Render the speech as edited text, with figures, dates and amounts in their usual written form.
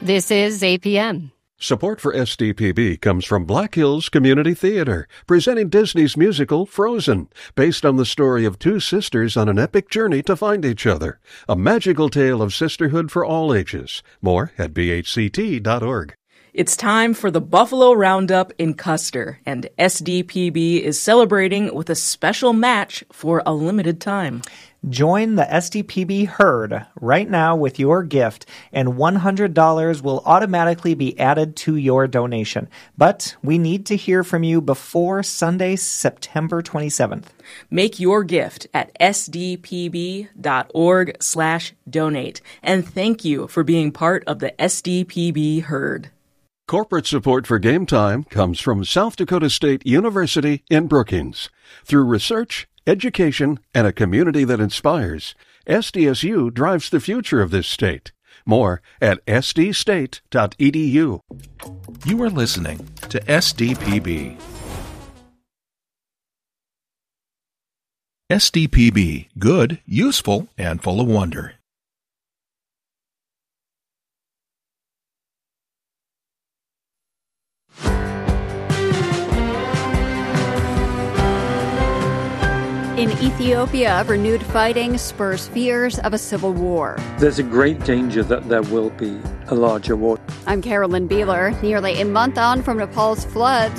This is APM. Support for SDPB comes from Black Hills Community Theater, presenting Disney's musical Frozen, based on the story of two sisters on an epic journey to find each other. A magical tale of sisterhood for all ages. More at bhct.org. It's time for the Buffalo Roundup in Custer, and SDPB is celebrating with a special match for a limited time. Join the SDPB herd right now with your gift, and $100 will automatically be added to your donation. But we need to hear from you before Sunday, September 27th. Make your gift at sdpb.org/donate. And thank you for being part of the SDPB herd. Corporate support for Game Time comes from South Dakota State University in Brookings. Through research, education, and a community that inspires, SDSU drives the future of this state. More at sdstate.edu. You are listening to SDPB. SDPB, good, useful, and full of wonder. In Ethiopia, renewed fighting spurs fears of a civil war. There's a great danger that there will be a larger war. I'm Carolyn Beeler. Nearly a month on from Nepal's floods,